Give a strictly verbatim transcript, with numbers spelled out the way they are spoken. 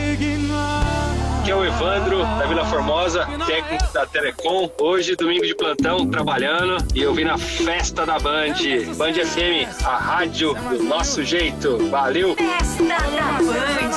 Aqui é o Evandro, da Vila Formosa, técnico da Telecom. Hoje, domingo de plantão, trabalhando. E eu vim na festa da Band. Band F M, a rádio do nosso jeito. Valeu! Festa da Band.